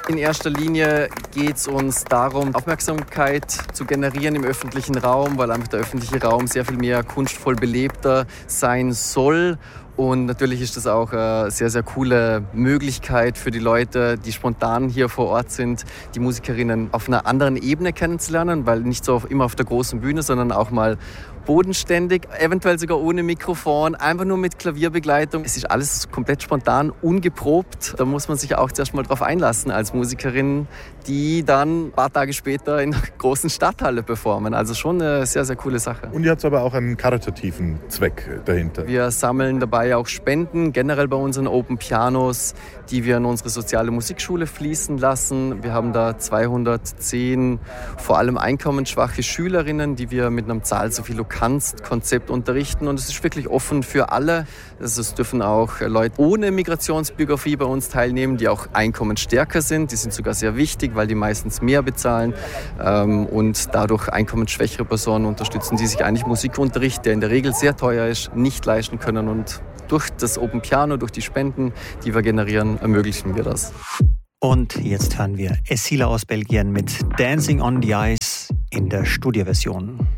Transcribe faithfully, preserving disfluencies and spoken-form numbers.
In erster Linie geht es uns darum, Aufmerksamkeit zu generieren im öffentlichen Raum, weil einfach der öffentliche Raum sehr viel mehr kunstvoll belebter sein soll. Und natürlich ist das auch eine sehr, sehr coole Möglichkeit für die Leute, die spontan hier vor Ort sind, die Musikerinnen auf einer anderen Ebene kennenzulernen, weil nicht so immer auf der großen Bühne, sondern auch mal bodenständig, eventuell sogar ohne Mikrofon, einfach nur mit Klavierbegleitung. Es ist alles komplett spontan, ungeprobt. Da muss man sich auch zuerst mal drauf einlassen als Musikerin, die dann ein paar Tage später in einer großen Stadthalle performen. Also schon eine sehr, sehr coole Sache. Und ihr habt aber auch einen karitativen Zweck dahinter. Wir sammeln dabei auch Spenden, generell bei unseren Open Pianos, die wir in unsere soziale Musikschule fließen lassen. Wir haben da zweihundertzehn vor allem einkommensschwache Schülerinnen, die wir mit einem Zahl so viel du kannst Konzept unterrichten, und es ist wirklich offen für alle. Also es dürfen auch Leute ohne Migrationsbiografie bei uns teilnehmen, die auch einkommensstärker sind. Die sind sogar sehr wichtig, weil die meistens mehr bezahlen, ähm, und dadurch einkommensschwächere Personen unterstützen, die sich eigentlich Musikunterricht, der in der Regel sehr teuer ist, nicht leisten können, und durch das Open Piano, durch die Spenden, die wir generieren, ermöglichen wir das. Und jetzt hören wir Essila aus Belgien mit Dancing on the Ice in der Studioversion.